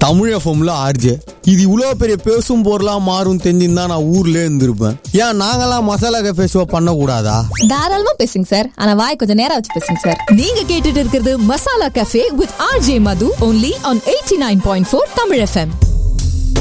தமிழ் எஃப்எம்ல ஆர்ஜே. இது இவ்வளவு பெரிய பேசும் பொருளா மாறும் தெரிஞ்சிருந்தா நான் ஊர்ல இருந்திருப்பேன். ஏன் நாங்கெல்லாம் மசாலா கஃபே ஷோ பண்ண கூடாதா? தாராளமா பேசுங்க சார், ஆனா வாய் கொஞ்சம் நேரம் வச்சு பேசுங்க சார். நீங்க கேட்டுட்டு இருக்கிறது masala cafe with RJ Madhu only on 89.4 Tamil FM.